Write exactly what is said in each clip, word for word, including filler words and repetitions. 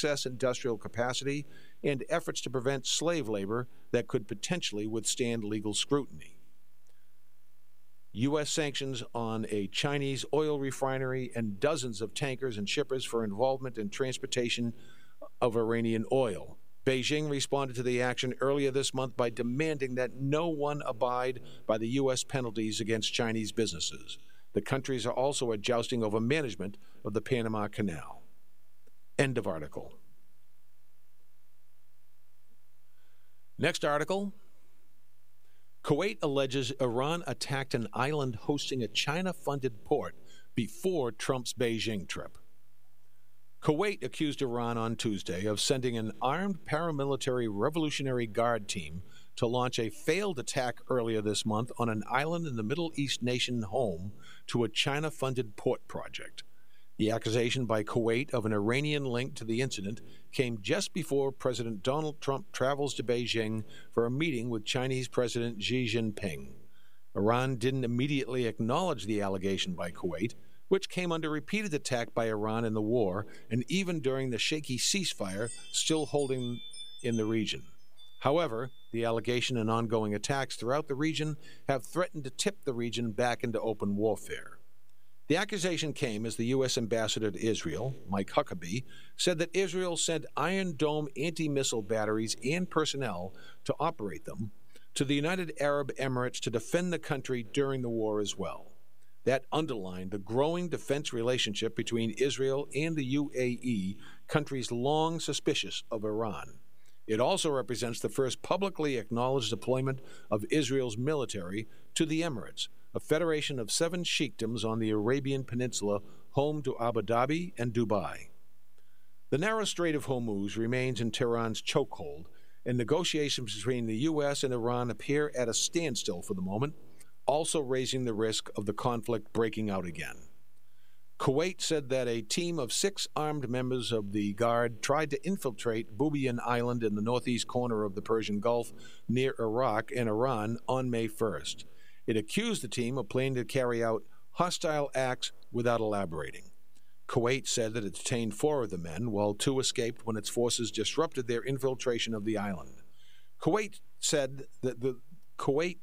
excess industrial capacity and efforts to prevent slave labor that could potentially withstand legal scrutiny. U S sanctions on a Chinese oil refinery and dozens of tankers and shippers for involvement in transportation of Iranian oil. Beijing responded to the action earlier this month by demanding that no one abide by the U S penalties against Chinese businesses. The countries are also jousting over management of the Panama Canal. End of article. Next article. Kuwait alleges Iran attacked an island hosting a China-funded port before Trump's Beijing trip. Kuwait accused Iran on Tuesday of sending an armed paramilitary Revolutionary Guard team to launch a failed attack earlier this month on an island in the Middle East nation home to a China-funded port project. The accusation by Kuwait of an Iranian link to the incident came just before President Donald Trump travels to Beijing for a meeting with Chinese President Xi Jinping. Iran didn't immediately acknowledge the allegation by Kuwait, which came under repeated attack by Iran in the war and even during the shaky ceasefire still holding in the region. However, the allegation and ongoing attacks throughout the region have threatened to tip the region back into open warfare. The accusation came as the U S ambassador to Israel, Mike Huckabee, said that Israel sent Iron Dome anti-missile batteries and personnel to operate them to the United Arab Emirates to defend the country during the war as well. That underlined the growing defense relationship between Israel and the U A E, countries long suspicious of Iran. It also represents the first publicly acknowledged deployment of Israel's military to the Emirates, a federation of seven sheikdoms on the Arabian Peninsula, home to Abu Dhabi and Dubai. The narrow Strait of Hormuz remains in Tehran's chokehold, and negotiations between the U S and Iran appear at a standstill for the moment, also raising the risk of the conflict breaking out again. Kuwait said that a team of six armed members of the Guard tried to infiltrate Bubiyan Island in the northeast corner of the Persian Gulf near Iraq and Iran on May first. It accused the team of planning to carry out hostile acts without elaborating. Kuwait said that it detained four of the men, while two escaped when its forces disrupted their infiltration of the island. Kuwait said that the Kuwait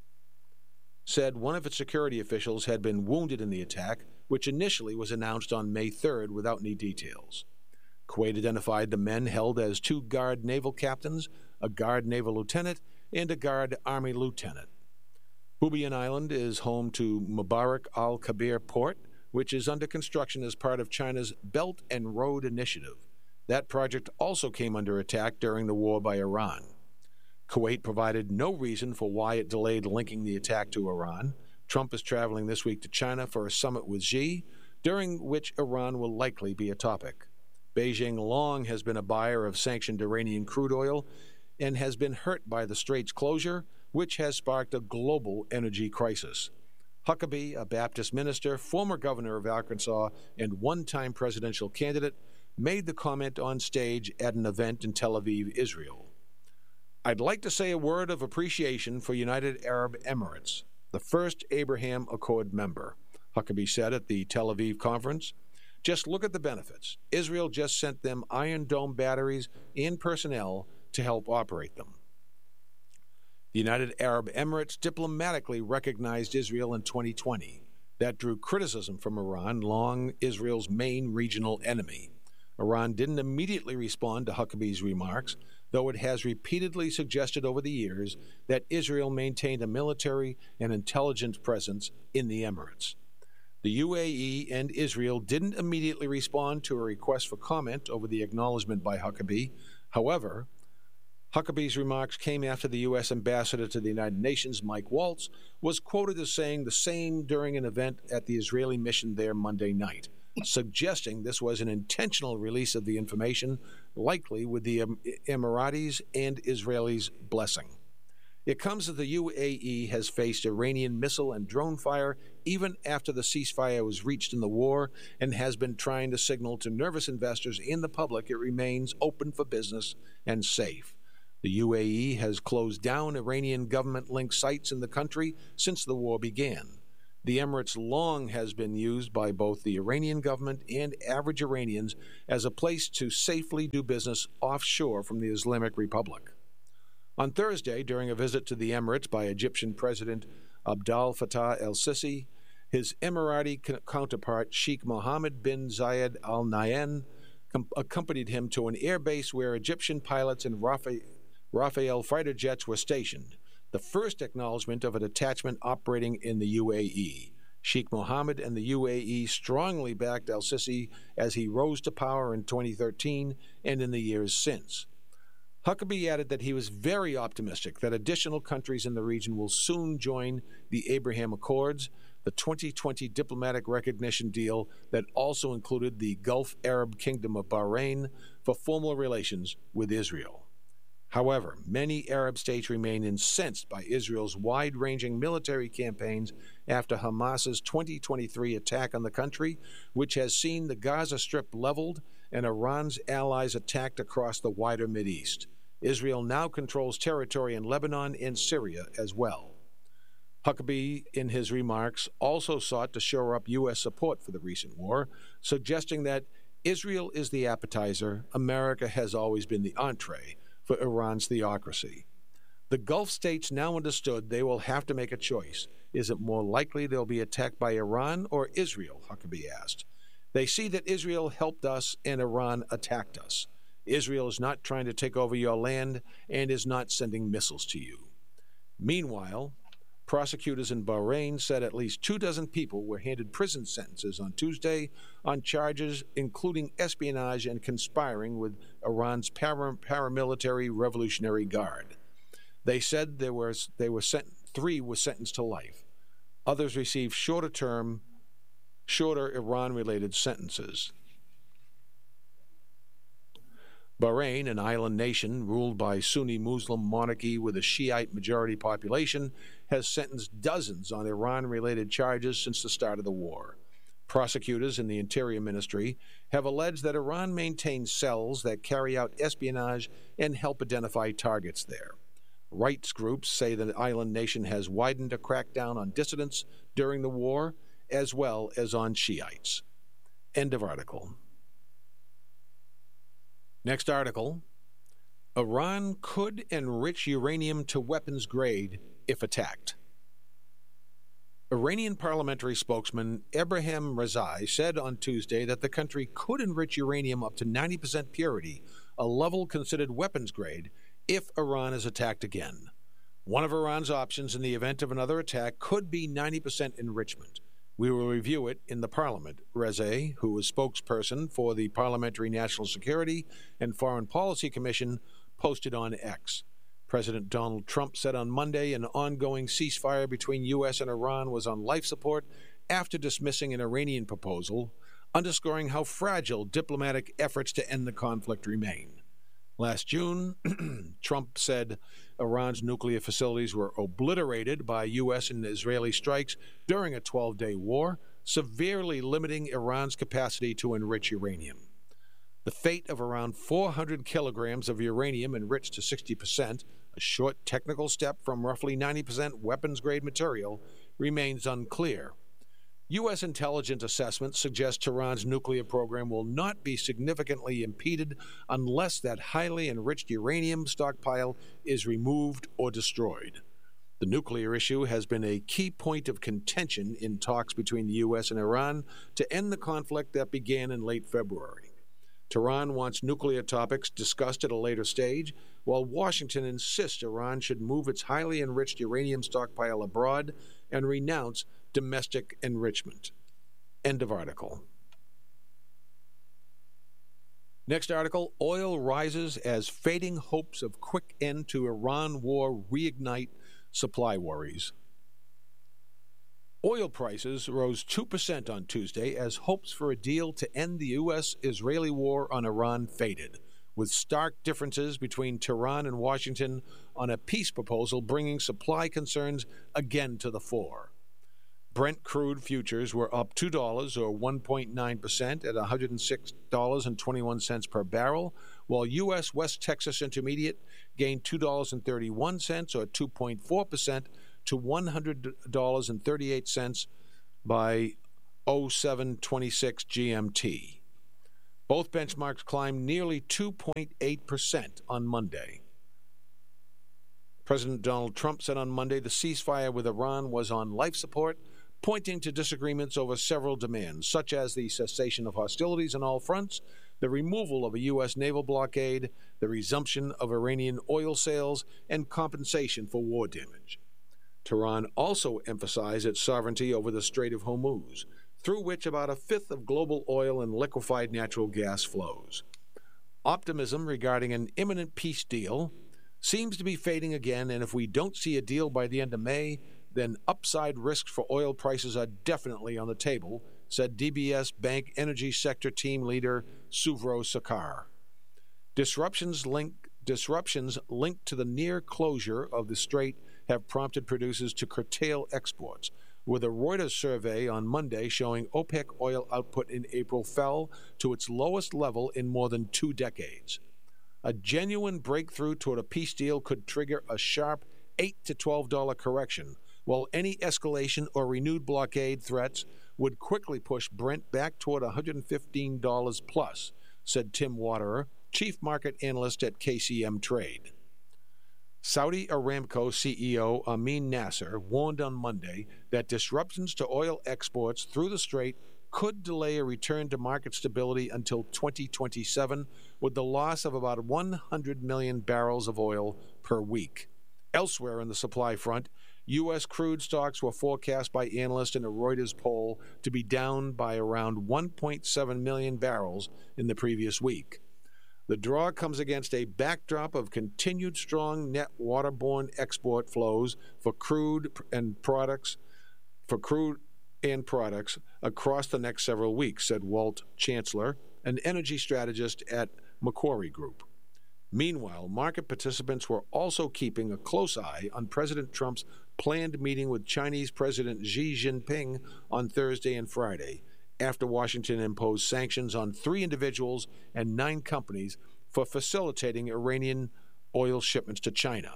said one of its security officials had been wounded in the attack, which initially was announced on May third without any details. Kuwait identified the men held as two Guard naval captains, a Guard naval lieutenant, and a Guard army lieutenant. Bubiyan Island is home to Mubarak al-Kabir Port, which is under construction as part of China's Belt and Road Initiative. That project also came under attack during the war by Iran. Kuwait provided no reason for why it delayed linking the attack to Iran. Trump is traveling this week to China for a summit with Xi, during which Iran will likely be a topic. Beijing long has been a buyer of sanctioned Iranian crude oil and has been hurt by the strait's closure, which has sparked a global energy crisis. Huckabee, a Baptist minister, former governor of Arkansas, and one-time presidential candidate, made the comment on stage at an event in Tel Aviv, Israel. I'd like to say a word of appreciation for United Arab Emirates, the first Abraham Accord member, Huckabee said at the Tel Aviv conference. Just look at the benefits. Israel just sent them Iron Dome batteries and personnel to help operate them. The United Arab Emirates diplomatically recognized Israel in twenty twenty. That drew criticism from Iran, long Israel's main regional enemy. Iran didn't immediately respond to Huckabee's remarks, though it has repeatedly suggested over the years that Israel maintained a military and intelligence presence in the Emirates. The U A E and Israel didn't immediately respond to a request for comment over the acknowledgement by Huckabee. However, Huckabee's remarks came after the U S ambassador to the United Nations, Mike Waltz, was quoted as saying the same during an event at the Israeli mission there Monday night, suggesting this was an intentional release of the information, likely with the Emiratis and Israelis' blessing. It comes as the U A E has faced Iranian missile and drone fire even after the ceasefire was reached in the war, and has been trying to signal to nervous investors and the public it remains open for business and safe. The U A E has closed down Iranian government-linked sites in the country since the war began. The Emirates long has been used by both the Iranian government and average Iranians as a place to safely do business offshore from the Islamic Republic. On Thursday, during a visit to the Emirates by Egyptian President Abdel Fattah el-Sisi, his Emirati counterpart Sheikh Mohammed bin Zayed Al Nahyan accompanied him to an airbase where Egyptian pilots and Rafale fighter jets were stationed, the first acknowledgement of a detachment operating in the U A E. Sheikh Mohammed and the U A E strongly backed al-Sisi as he rose to power in twenty thirteen and in the years since. Huckabee added that he was very optimistic that additional countries in the region will soon join the Abraham Accords, the twenty twenty diplomatic recognition deal that also included the Gulf Arab Kingdom of Bahrain for formal relations with Israel. However, many Arab states remain incensed by Israel's wide-ranging military campaigns after Hamas's twenty twenty-three attack on the country, which has seen the Gaza Strip leveled and Iran's allies attacked across the wider Mideast. Israel now controls territory in Lebanon and Syria as well. Huckabee, in his remarks, also sought to shore up U S support for the recent war, suggesting that Israel is the appetizer, America has always been the entree for Iran's theocracy. The Gulf states now understood they will have to make a choice. Is it more likely they'll be attacked by Iran or Israel, Huckabee asked. They see that Israel helped us and Iran attacked us. Israel is not trying to take over your land and is not sending missiles to you. Meanwhile, prosecutors in Bahrain said at least two dozen people were handed prison sentences on Tuesday on charges including espionage and conspiring with Iran's para- paramilitary Revolutionary Guard. They said there were, they were sent, three were sentenced to life. Others received shorter term, shorter Iran-related sentences. Bahrain, an island nation ruled by Sunni Muslim monarchy with a Shiite majority population, has sentenced dozens on Iran-related charges since the start of the war. Prosecutors in the Interior Ministry have alleged that Iran maintains cells that carry out espionage and help identify targets there. Rights groups say the island nation has widened a crackdown on dissidents during the war, as well as on Shiites. End of article. Next article, Iran could enrich uranium to weapons grade if attacked. Iranian parliamentary spokesman Ebrahim Raisi said on Tuesday that the country could enrich uranium up to ninety percent purity, a level considered weapons grade, if Iran is attacked again. One of Iran's options in the event of another attack could be ninety percent enrichment. We will review it in the parliament, Raisi, who is spokesperson for the Parliamentary National Security and Foreign Policy Commission, posted on X. President Donald Trump said on Monday an ongoing ceasefire between U S and Iran was on life support after dismissing an Iranian proposal, underscoring how fragile diplomatic efforts to end the conflict remain. Last June, Trump said Iran's nuclear facilities were obliterated by U S and Israeli strikes during a twelve-day war, severely limiting Iran's capacity to enrich uranium. The fate of around four hundred kilograms of uranium enriched to sixty percent, a short technical step from roughly ninety percent weapons-grade material, remains unclear. U S intelligence assessments suggest Tehran's nuclear program will not be significantly impeded unless that highly enriched uranium stockpile is removed or destroyed. The nuclear issue has been a key point of contention in talks between the U S and Iran to end the conflict that began in late February. Tehran wants nuclear topics discussed at a later stage, while Washington insists Iran should move its highly enriched uranium stockpile abroad and renounce domestic enrichment. End of article. Next article, oil rises as fading hopes of quick end to Iran war reignite supply worries. Oil prices rose two percent on Tuesday as hopes for a deal to end the U S Israeli war on Iran faded, with stark differences between Tehran and Washington on a peace proposal bringing supply concerns again to the fore. Brent crude futures were up two dollars or one point nine percent at one hundred six dollars and twenty-one cents per barrel, while U S West Texas Intermediate gained two dollars and thirty-one cents or two point four percent to one hundred dollars and thirty-eight cents by oh seven twenty-six G M T. Both benchmarks climbed nearly two point eight percent on Monday. President Donald Trump said on Monday the ceasefire with Iran was on life support, pointing to disagreements over several demands, such as the cessation of hostilities on all fronts, the removal of a U S naval blockade, the resumption of Iranian oil sales, and compensation for war damage. Tehran also emphasized its sovereignty over the Strait of Hormuz, through which about a fifth of global oil and liquefied natural gas flows. Optimism regarding an imminent peace deal seems to be fading again, and if we don't see a deal by the end of May, then upside risks for oil prices are definitely on the table, said D B S Bank Energy Sector Team Leader Suvro Sakar. Disruptions, link, disruptions linked to the near closure of the strait have prompted producers to curtail exports, with a Reuters survey on Monday showing OPEC oil output in April fell to its lowest level in more than two decades. A genuine breakthrough toward a peace deal could trigger a sharp eight to twelve dollars correction, while any escalation or renewed blockade threats would quickly push Brent back toward one hundred fifteen dollars plus, said Tim Waterer, chief market analyst at K C M Trade. Saudi Aramco C E O Amin Nasser warned on Monday that disruptions to oil exports through the strait could delay a return to market stability until twenty twenty-seven, with the loss of about one hundred million barrels of oil per week. Elsewhere on the supply front, U S crude stocks were forecast by analysts in a Reuters poll to be down by around one point seven million barrels in the previous week. The draw comes against a backdrop of continued strong net waterborne export flows for crude and products, for crude and products across the next several weeks, said Walt Chancellor, an energy strategist at Macquarie Group. Meanwhile, market participants were also keeping a close eye on President Trump's planned meeting with Chinese President Xi Jinping on Thursday and Friday, after Washington imposed sanctions on three individuals and nine companies for facilitating Iranian oil shipments to China.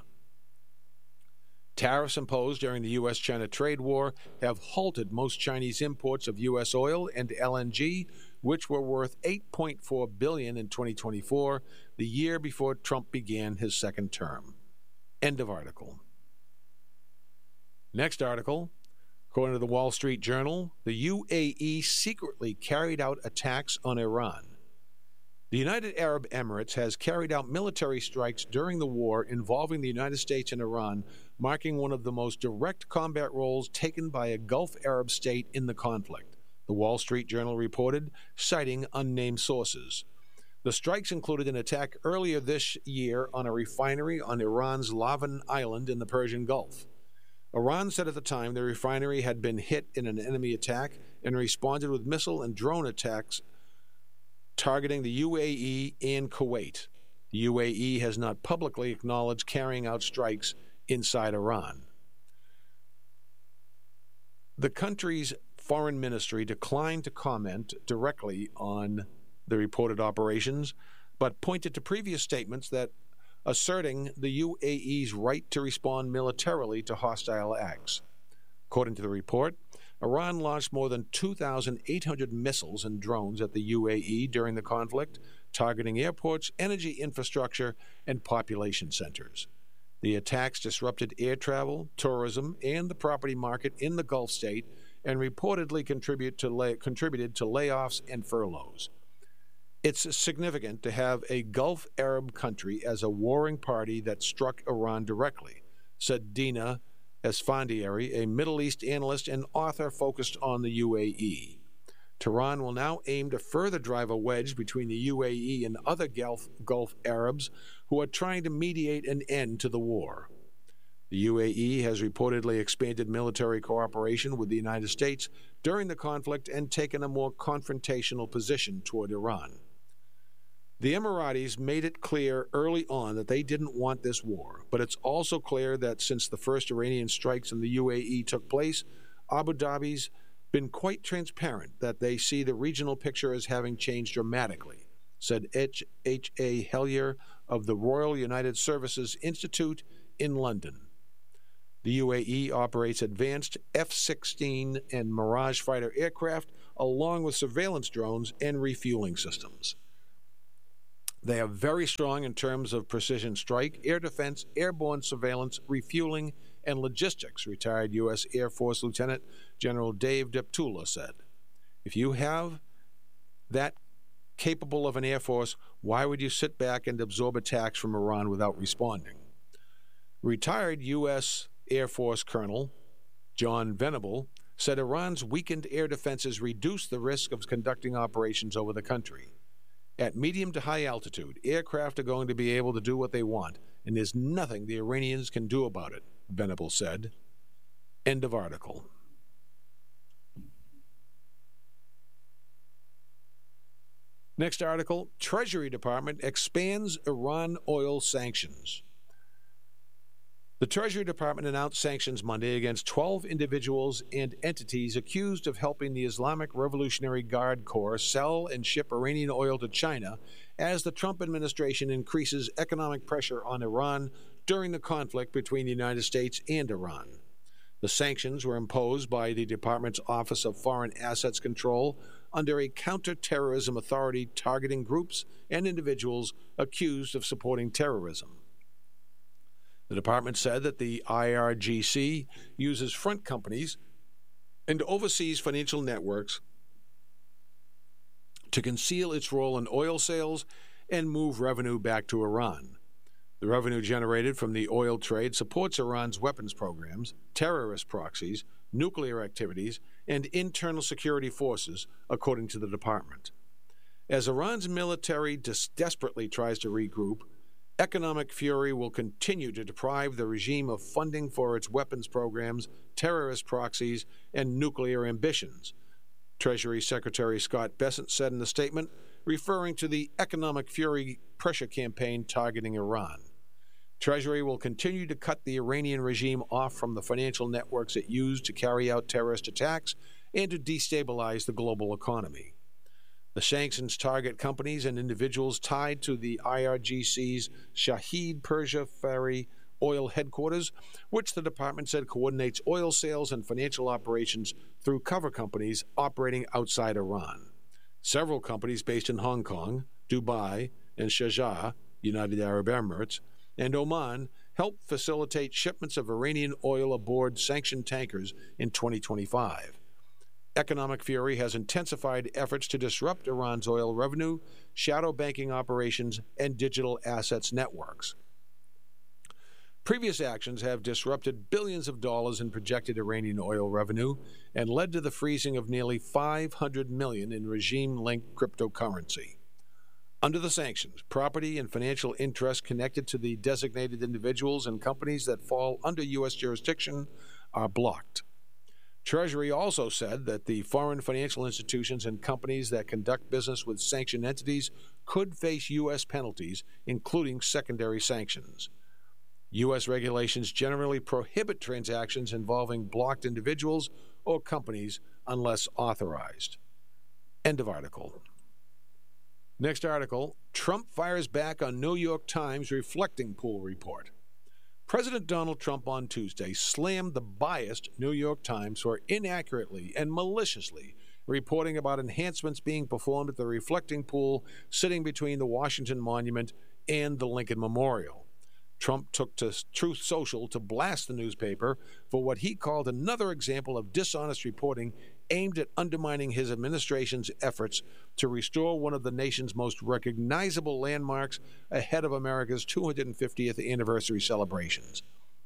Tariffs imposed during the U S China trade war have halted most Chinese imports of U S oil and L N G, which were worth eight point four billion dollars in twenty twenty-four, the year before Trump began his second term. End of article. Next article. According to the Wall Street Journal, the U A E secretly carried out attacks on Iran. The United Arab Emirates has carried out military strikes during the war involving the United States and Iran, marking one of the most direct combat roles taken by a Gulf Arab state in the conflict, the Wall Street Journal reported, citing unnamed sources. The strikes included an attack earlier this year on a refinery on Iran's Lavan Island in the Persian Gulf. Iran said at the time the refinery had been hit in an enemy attack and responded with missile and drone attacks targeting the U A E and Kuwait. The U A E has not publicly acknowledged carrying out strikes inside Iran. The country's foreign ministry declined to comment directly on the reported operations, but pointed to previous statements that asserting the U A E's right to respond militarily to hostile acts. According to the report, Iran launched more than two thousand eight hundred missiles and drones at the U A E during the conflict, targeting airports, energy infrastructure, and population centers. The attacks disrupted air travel, tourism, and the property market in the Gulf state, and reportedly contribute to lay- contributed to layoffs and furloughs. It's significant to have a Gulf Arab country as a warring party that struck Iran directly, said Dina Esfandiari, a Middle East analyst and author focused on the U A E. Tehran will now aim to further drive a wedge between the U A E and other Gulf, Gulf Arabs who are trying to mediate an end to the war. The U A E has reportedly expanded military cooperation with the United States during the conflict and taken a more confrontational position toward Iran. The Emiratis made it clear early on that they didn't want this war, but it's also clear that since the first Iranian strikes in the U A E took place, Abu Dhabi's been quite transparent that they see the regional picture as having changed dramatically, said H. H. A. Hellier of the Royal United Services Institute in London. The U A E operates advanced F sixteen and Mirage fighter aircraft, along with surveillance drones and refueling systems. They are very strong in terms of precision strike, air defense, airborne surveillance, refueling, and logistics, retired U S Air Force Lieutenant General Dave Deptula said. If you have that capable of an air force, why would you sit back and absorb attacks from Iran without responding? Retired U S Air Force Colonel John Venable said Iran's weakened air defenses reduce the risk of conducting operations over the country. At medium to high altitude, aircraft are going to be able to do what they want, and there's nothing the Iranians can do about it, Venable said. End of article. Next article, Treasury Department expands Iran oil sanctions. The Treasury Department announced sanctions Monday against twelve individuals and entities accused of helping the Islamic Revolutionary Guard Corps sell and ship Iranian oil to China as the Trump administration increases economic pressure on Iran during the conflict between the United States and Iran. The sanctions were imposed by the Department's Office of Foreign Assets Control under a counterterrorism authority targeting groups and individuals accused of supporting terrorism. The department said that the I R G C uses front companies and overseas financial networks to conceal its role in oil sales and move revenue back to Iran. The revenue generated from the oil trade supports Iran's weapons programs, terrorist proxies, nuclear activities, and internal security forces, according to the department. As Iran's military des- desperately tries to regroup, economic fury will continue to deprive the regime of funding for its weapons programs, terrorist proxies, and nuclear ambitions, Treasury Secretary Scott Bessent said in a statement, referring to the economic fury pressure campaign targeting Iran. Treasury will continue to cut the Iranian regime off from the financial networks it used to carry out terrorist attacks and to destabilize the global economy. The sanctions target companies and individuals tied to the I R G C's Shahid Persia Ferry oil headquarters, which the department said coordinates oil sales and financial operations through cover companies operating outside Iran. Several companies based in Hong Kong, Dubai, and Sharjah, United Arab Emirates, and Oman helped facilitate shipments of Iranian oil aboard sanctioned tankers in twenty twenty-five. Economic fury has intensified efforts to disrupt Iran's oil revenue, shadow banking operations, and digital assets networks. Previous actions have disrupted billions of dollars in projected Iranian oil revenue and led to the freezing of nearly five hundred million dollars in regime-linked cryptocurrency. Under the sanctions, property and financial interests connected to the designated individuals and companies that fall under U S jurisdiction are blocked. Treasury also said that the foreign financial institutions and companies that conduct business with sanctioned entities could face U S penalties, including secondary sanctions. U S regulations generally prohibit transactions involving blocked individuals or companies unless authorized. End of article. Next article, Trump fires back on New York Times reflecting pool report. President Donald Trump on Tuesday slammed the biased New York Times for inaccurately and maliciously reporting about enhancements being performed at the reflecting pool sitting between the Washington Monument and the Lincoln Memorial. Trump took to Truth Social to blast the newspaper for what he called another example of dishonest reporting aimed at undermining his administration's efforts to restore one of the nation's most recognizable landmarks ahead of America's two hundred fiftieth anniversary celebrations.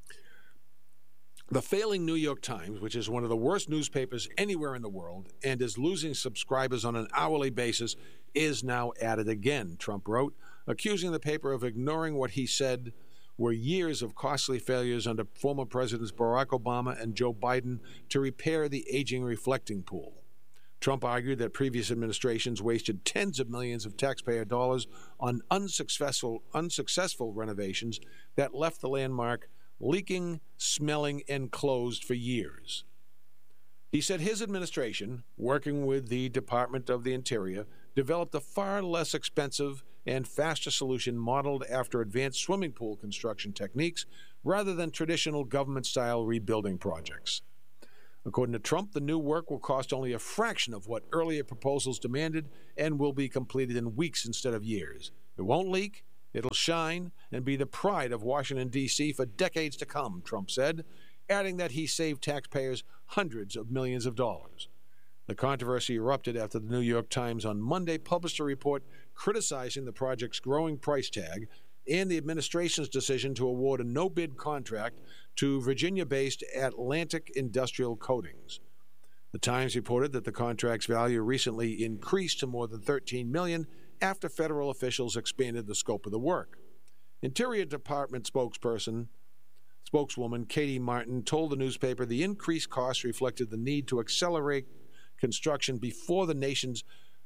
The failing New York Times, which is one of the worst newspapers anywhere in the world and is losing subscribers on an hourly basis, is now at it again, Trump wrote, accusing the paper of ignoring what he said were years of costly failures under former Presidents Barack Obama and Joe Biden to repair the aging reflecting pool. Trump argued that previous administrations wasted tens of millions of taxpayer dollars on unsuccessful, unsuccessful renovations that left the landmark leaking, smelling, and closed for years. He said his administration, working with the Department of the Interior, developed a far less expensive and faster solution modeled after advanced swimming pool construction techniques rather than traditional government-style rebuilding projects. According to Trump, the new work will cost only a fraction of what earlier proposals demanded and will be completed in weeks instead of years. It won't leak, it'll shine, and be the pride of Washington, D C for decades to come, Trump said, adding that he saved taxpayers hundreds of millions of dollars. The controversy erupted after the New York Times on Monday published a report criticizing the project's growing price tag and the administration's decision to award a no-bid contract to Virginia-based Atlantic Industrial Coatings. The Times reported that the contract's value recently increased to more than thirteen million dollars after federal officials expanded the scope of the work. Interior Department spokesperson, spokeswoman Katie Martin told the newspaper the increased costs reflected the need to accelerate construction before the nation's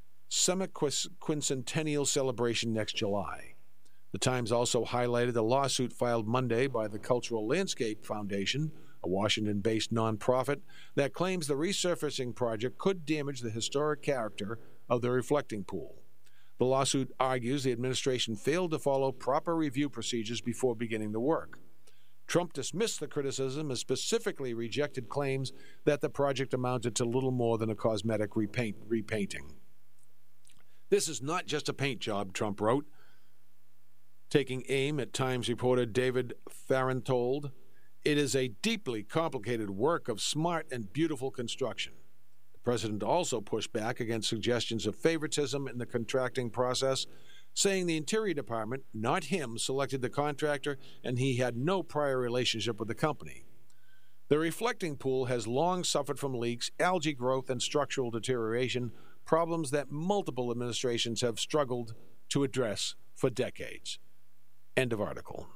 semi-quincentennial celebration next July. The Times also highlighted a lawsuit filed Monday by the Cultural Landscape Foundation, a Washington-based nonprofit, that claims the resurfacing project could damage the historic character of the reflecting pool. The lawsuit argues the administration failed to follow proper review procedures before beginning the work. Trump dismissed the criticism and specifically rejected claims that the project amounted to little more than a cosmetic repaint, repainting. This is not just a paint job, Trump wrote, taking aim at Times reporter David Fahrenthold. It is a deeply complicated work of smart and beautiful construction. The president also pushed back against suggestions of favoritism in the contracting process, saying the Interior Department, not him, selected the contractor and he had no prior relationship with the company. The reflecting pool has long suffered from leaks, algae growth, and structural deterioration, problems that multiple administrations have struggled to address for decades. End of article.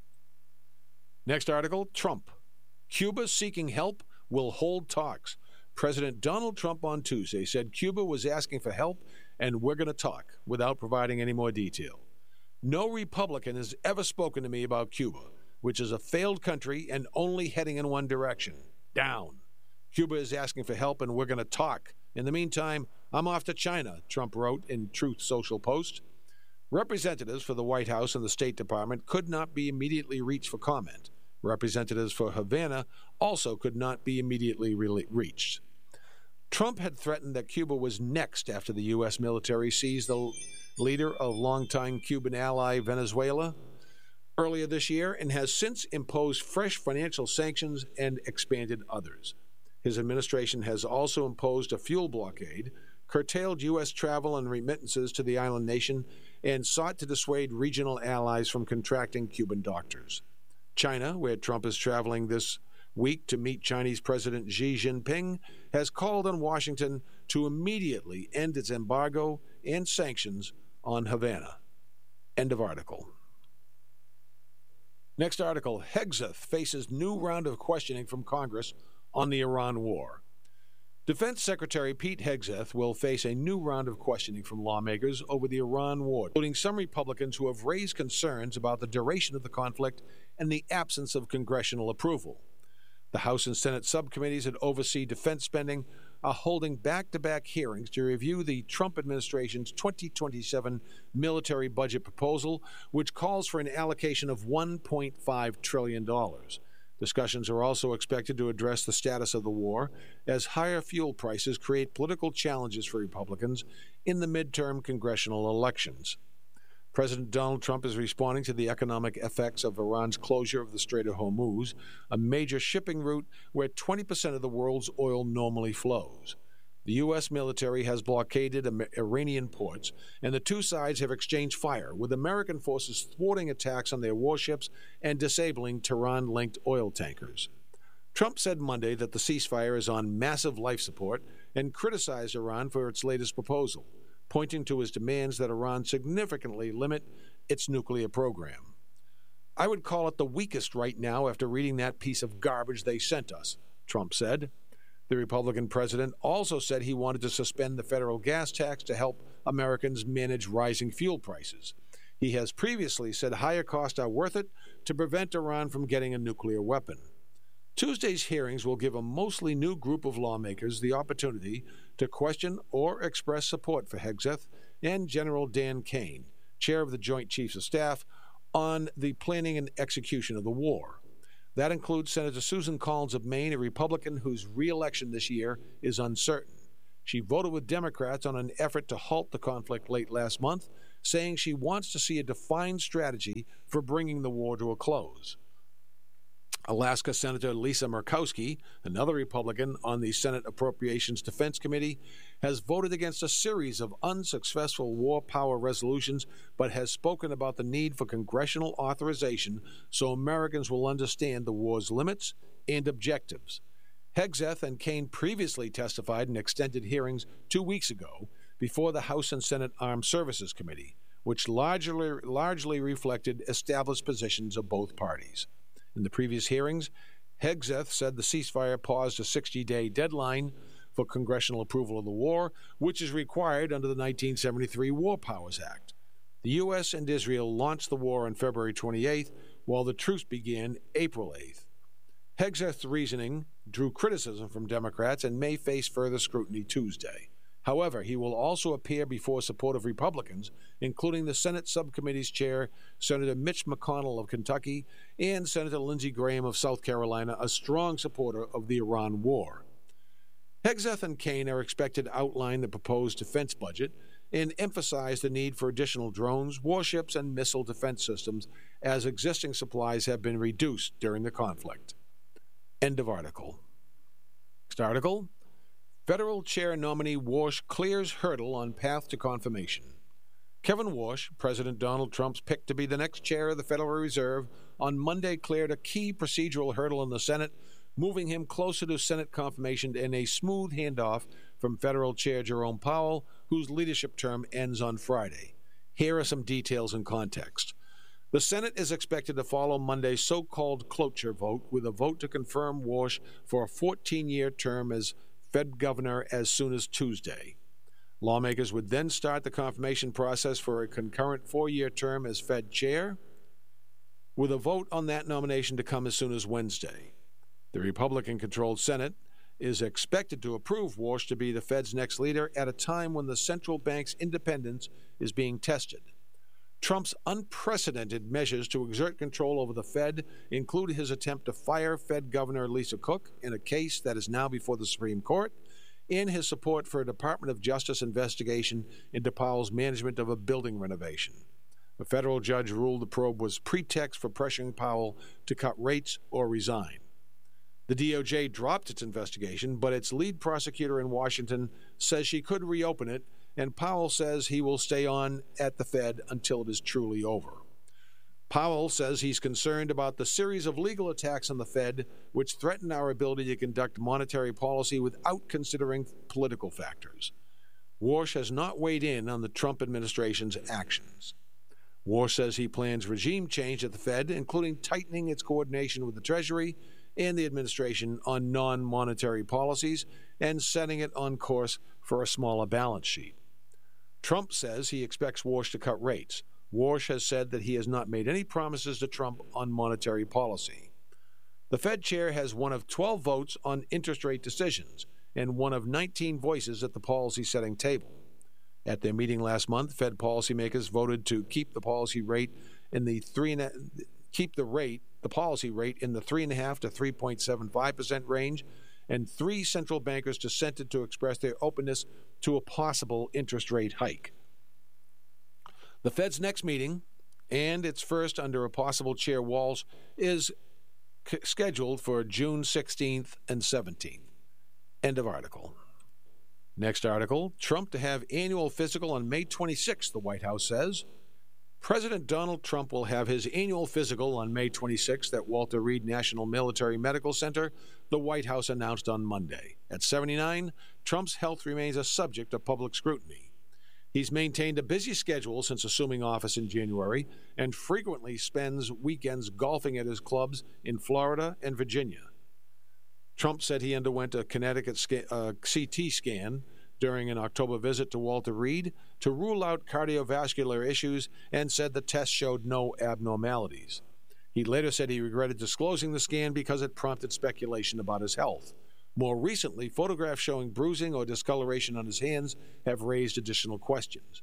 Next article, Trump. Cuba seeking help will hold talks. President Donald Trump on Tuesday said Cuba was asking for help and we're going to talk, without providing any more detail. No Republican has ever spoken to me about Cuba, which is a failed country and only heading in one direction, down. Cuba is asking for help and we're going to talk. In the meantime, I'm off to China, Trump wrote in Truth Social Post. Representatives for the White House and the State Department could not be immediately reached for comment. Representatives for Havana also could not be immediately re- reached. Trump had threatened that Cuba was next after the U S military seized the leader of longtime Cuban ally Venezuela earlier this year and has since imposed fresh financial sanctions and expanded others. His administration has also imposed a fuel blockade, curtailed U S travel and remittances to the island nation, and sought to dissuade regional allies from contracting Cuban doctors. China, where Trump is traveling this week to meet Chinese President Xi Jinping, has called on Washington to immediately end its embargo and sanctions on Havana. End of article. Next article, Hegseth faces new round of questioning from Congress on the Iran war. Defense Secretary Pete Hegseth will face a new round of questioning from lawmakers over the Iran war, including some Republicans who have raised concerns about the duration of the conflict and the absence of congressional approval. The House and Senate subcommittees that oversee defense spending are holding back-to-back hearings to review the Trump administration's twenty twenty-seven military budget proposal, which calls for an allocation of one point five trillion dollars. Discussions are also expected to address the status of the war, as higher fuel prices create political challenges for Republicans in the midterm congressional elections. President Donald Trump is responding to the economic effects of Iran's closure of the Strait of Hormuz, a major shipping route where twenty percent of the world's oil normally flows. The U S military has blockaded Iranian ports, and the two sides have exchanged fire, with American forces thwarting attacks on their warships and disabling Tehran-linked oil tankers. Trump said Monday that the ceasefire is on massive life support and criticized Iran for its latest proposal, pointing to his demands that Iran significantly limit its nuclear program. I would call it the weakest right now after reading that piece of garbage they sent us, Trump said. The Republican president also said he wanted to suspend the federal gas tax to help Americans manage rising fuel prices. He has previously said higher costs are worth it to prevent Iran from getting a nuclear weapon. Tuesday's hearings will give a mostly new group of lawmakers the opportunity to question or express support for Hegseth and General Dan Kane, chair of the Joint Chiefs of Staff, on the planning and execution of the war. That includes Senator Susan Collins of Maine, a Republican whose re-election this year is uncertain. She voted with Democrats on an effort to halt the conflict late last month, saying she wants to see a defined strategy for bringing the war to a close. Alaska Senator Lisa Murkowski, another Republican on the Senate Appropriations Defense Committee, has voted against a series of unsuccessful war power resolutions, but has spoken about the need for congressional authorization so Americans will understand the war's limits and objectives. Hegseth and Kaine previously testified in extended hearings two weeks ago before the House and Senate Armed Services Committee, which largely, largely reflected established positions of both parties. In the previous hearings, Hegseth said the ceasefire paused a sixty-day deadline for congressional approval of the war, which is required under the nineteen seventy-three War Powers Act. The U S and Israel launched the war on February twenty-eighth, while the truce began April eighth. Hegseth's reasoning drew criticism from Democrats and may face further scrutiny Tuesday. However, he will also appear before supportive Republicans, including the Senate Subcommittee's chair, Senator Mitch McConnell of Kentucky, and Senator Lindsey Graham of South Carolina, a strong supporter of the Iran war. Hegseth and Kaine are expected to outline the proposed defense budget and emphasize the need for additional drones, warships, and missile defense systems as existing supplies have been reduced during the conflict. End of article. Next article. Federal Chair nominee Warsh clears hurdle on path to confirmation. Kevin Warsh, President Donald Trump's pick to be the next chair of the Federal Reserve, on Monday cleared a key procedural hurdle in the Senate, moving him closer to Senate confirmation and a smooth handoff from Federal Chair Jerome Powell, whose leadership term ends on Friday. Here are some details and context. The Senate is expected to follow Monday's so-called cloture vote with a vote to confirm Warsh for a fourteen-year term as Fed governor as soon as Tuesday. Lawmakers would then start the confirmation process for a concurrent four-year term as Fed chair, with a vote on that nomination to come as soon as Wednesday. The Republican-controlled Senate is expected to approve Warsh to be the Fed's next leader at a time when the central bank's independence is being tested. Trump's unprecedented measures to exert control over the Fed include his attempt to fire Fed Governor Lisa Cook in a case that is now before the Supreme Court, and his support for a Department of Justice investigation into Powell's management of a building renovation. A federal judge ruled the probe was pretext for pressuring Powell to cut rates or resign. The D O J dropped its investigation, but its lead prosecutor in Washington says she could reopen it, and Powell says he will stay on at the Fed until it is truly over. Powell says he's concerned about the series of legal attacks on the Fed, which threaten our ability to conduct monetary policy without considering political factors. Warsh has not weighed in on the Trump administration's actions. Warsh says he plans regime change at the Fed, including tightening its coordination with the Treasury and the administration on non-monetary policies and setting it on course for a smaller balance sheet. Trump says he expects Warsh to cut rates. Warsh has said that he has not made any promises to Trump on monetary policy. The Fed chair has one of twelve votes on interest rate decisions and one of nineteen voices at the policy-setting table. At their meeting last month, Fed policymakers voted to keep the policy rate in the three and a, keep the rate, the policy rate in the three and a half to three point seven five percent range, and three central bankers dissented to express their openness to a possible interest rate hike. The Fed's next meeting, and its first under a possible Chair Walsh, is c- scheduled for June sixteenth and seventeenth. End of article. Next article, Trump to have annual physical on May twenty-sixth, the White House says. President Donald Trump will have his annual physical on May twenty-sixth at Walter Reed National Military Medical Center, the White House announced on Monday. At seventy-nine, Trump's health remains a subject of public scrutiny. He's maintained a busy schedule since assuming office in January and frequently spends weekends golfing at his clubs in Florida and Virginia. Trump said he underwent a Connecticut sca- uh, C T scan during an October visit to Walter Reed to rule out cardiovascular issues and said the test showed no abnormalities. He later said he regretted disclosing the scan because it prompted speculation about his health. More recently, photographs showing bruising or discoloration on his hands have raised additional questions.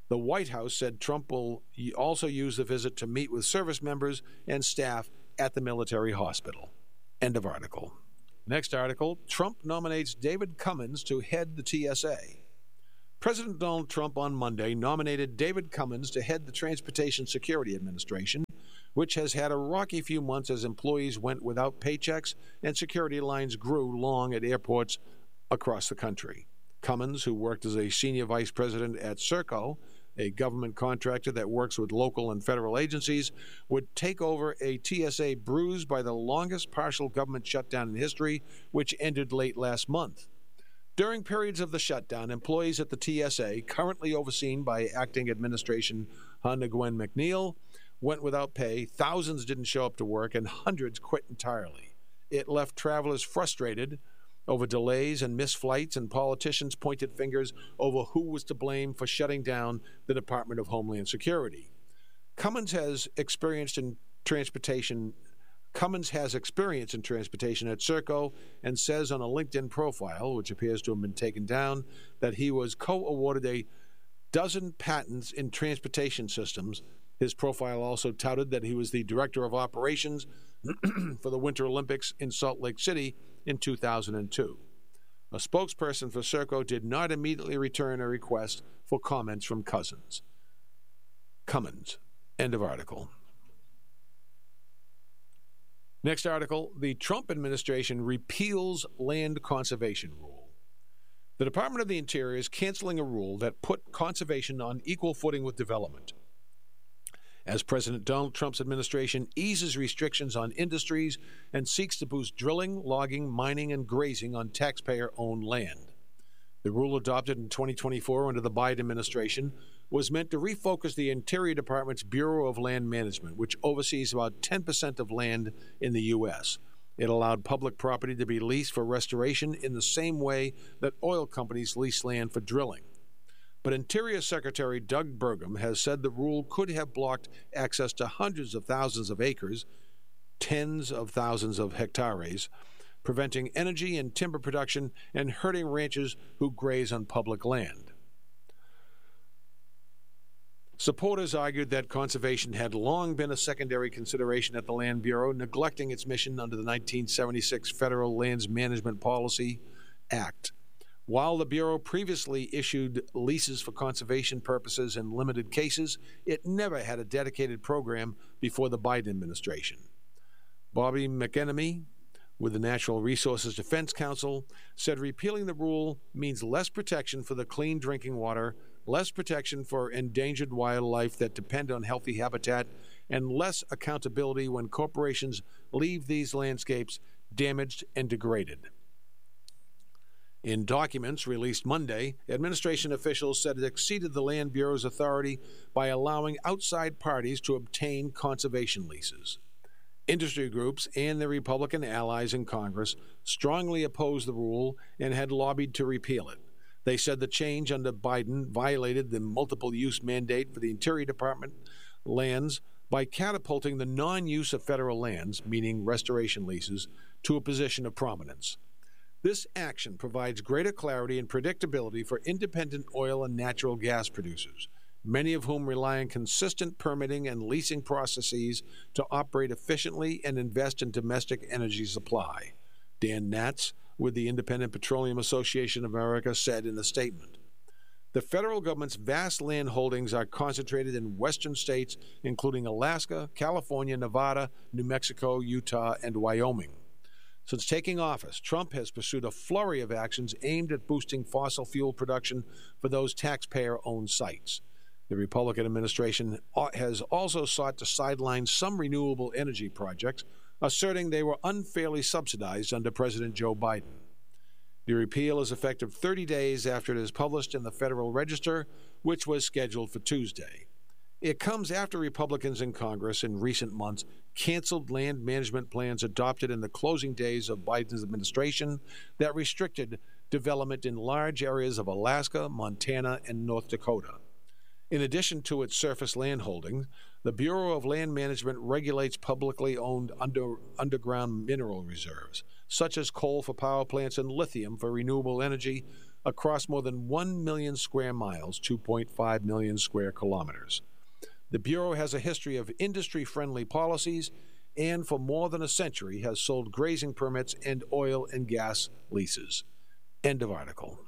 The White House said Trump will also use the visit to meet with service members and staff at the military hospital. End of article. Next article, Trump nominates David Cummins to head the T S A. President Donald Trump on Monday nominated David Cummins to head the Transportation Security Administration, which has had a rocky few months as employees went without paychecks and security lines grew long at airports across the country. Cummins, who worked as a senior vice president at Serco, a government contractor that works with local and federal agencies, would take over a T S A bruised by the longest partial government shutdown in history, which ended late last month. During periods of the shutdown, employees at the T S A, currently overseen by acting administration Honda Gwen McNeil, went without pay, thousands didn't show up to work, and hundreds quit entirely. It left travelers frustrated over delays and missed flights, and politicians pointed fingers over who was to blame for shutting down the Department of Homeland Security. Cummins has experienced in transportation Cummins has experience in transportation at Serco and says on a LinkedIn profile, which appears to have been taken down, that he was co-awarded a dozen patents in transportation systems. His profile also touted that he was the director of operations for the Winter Olympics in Salt Lake City in two thousand two. A spokesperson for Serco did not immediately return a request for comments from Cousins. Cummins. End of article. Next article, the Trump administration repeals land conservation rule. The Department of the Interior is canceling a rule that put conservation on equal footing with development. As President Donald Trump's administration eases restrictions on industries and seeks to boost drilling, logging, mining, and grazing on taxpayer-owned land. The rule adopted in twenty twenty-four under the Biden administration was meant to refocus the Interior Department's Bureau of Land Management, which oversees about ten percent of land in the U S. It allowed public property to be leased for restoration in the same way that oil companies lease land for drilling. But Interior Secretary Doug Burgum has said the rule could have blocked access to hundreds of thousands of acres, tens of thousands of hectares, preventing energy and timber production and hurting ranchers who graze on public land. Supporters argued that conservation had long been a secondary consideration at the Land Bureau, neglecting its mission under the nineteen seventy-six Federal Lands Management Policy Act. While the Bureau previously issued leases for conservation purposes in limited cases, it never had a dedicated program before the Biden administration. Bobby McEnemy, with the Natural Resources Defense Council, said repealing the rule means less protection for the clean drinking water, less protection for endangered wildlife that depend on healthy habitat, and less accountability when corporations leave these landscapes damaged and degraded. In documents released Monday, administration officials said it exceeded the Land Bureau's authority by allowing outside parties to obtain conservation leases. Industry groups and their Republican allies in Congress strongly opposed the rule and had lobbied to repeal it. They said the change under Biden violated the multiple-use mandate for the Interior Department lands by catapulting the non-use of federal lands, meaning restoration leases, to a position of prominence. This action provides greater clarity and predictability for independent oil and natural gas producers, many of whom rely on consistent permitting and leasing processes to operate efficiently and invest in domestic energy supply. Dan Natz, with the Independent Petroleum Association of America, said in a statement, "The federal government's vast land holdings are concentrated in western states, including Alaska, California, Nevada, New Mexico, Utah, and Wyoming. Since taking office, Trump has pursued a flurry of actions aimed at boosting fossil fuel production for those taxpayer-owned sites. The Republican administration has also sought to sideline some renewable energy projects, asserting they were unfairly subsidized under President Joe Biden. The repeal is effective thirty days after it is published in the Federal Register, which was scheduled for Tuesday. It comes after Republicans in Congress in recent months canceled land management plans adopted in the closing days of Biden's administration that restricted development in large areas of Alaska, Montana, and North Dakota. In addition to its surface land holdings, the Bureau of Land Management regulates publicly owned under, underground mineral reserves, such as coal for power plants and lithium for renewable energy, across more than one million square miles, two point five million square kilometers. The Bureau has a history of industry-friendly policies and for more than a century has sold grazing permits and oil and gas leases. End of article.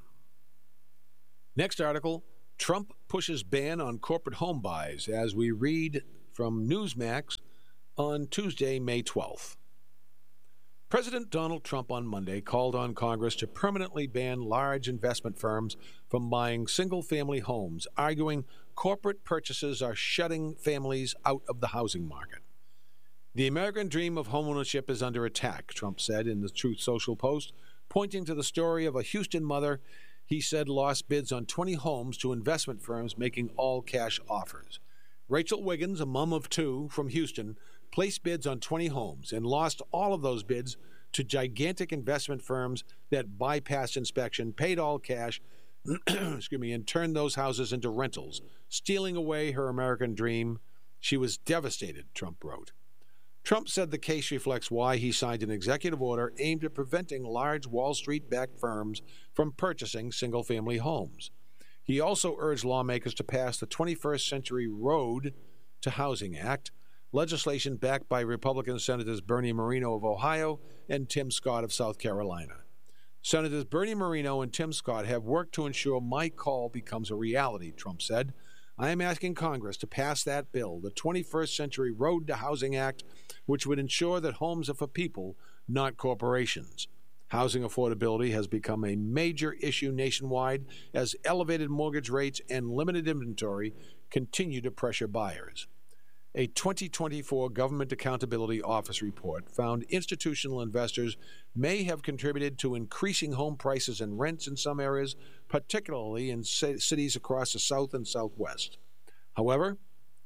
Next article, Trump pushes ban on corporate home buys, as we read from Newsmax on Tuesday, May twelfth. President Donald Trump on Monday called on Congress to permanently ban large investment firms from buying single-family homes, arguing corporate purchases are shutting families out of the housing market. The American dream of homeownership is under attack, Trump said in the Truth Social post, pointing to the story of a Houston mother he said lost bids on twenty homes to investment firms making all-cash offers. Rachel Wiggins, a mom of two from Houston, placed bids on twenty homes and lost all of those bids to gigantic investment firms that bypassed inspection, paid all cash, excuse me, and turned those houses into rentals, stealing away her American dream. She was devastated, Trump wrote. Trump said the case reflects why he signed an executive order aimed at preventing large Wall Street-backed firms from purchasing single-family homes. He also urged lawmakers to pass the twenty-first Century Road to Housing Act, legislation backed by Republican Senators Bernie Moreno of Ohio and Tim Scott of South Carolina. Senators Bernie Moreno and Tim Scott have worked to ensure my call becomes a reality, Trump said. I am asking Congress to pass that bill, the twenty-first Century Road to Housing Act, which would ensure that homes are for people, not corporations. Housing affordability has become a major issue nationwide as elevated mortgage rates and limited inventory continue to pressure buyers. A twenty twenty-four Government Accountability Office report found institutional investors may have contributed to increasing home prices and rents in some areas, particularly in cities across the South and Southwest. However,